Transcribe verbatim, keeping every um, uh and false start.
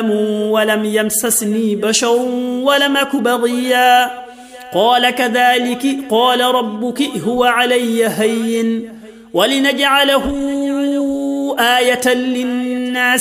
ولم يمسسني بشر ولم أك بغيا قال كذلك قال ربك هو علي هين ولنجعله آية للناس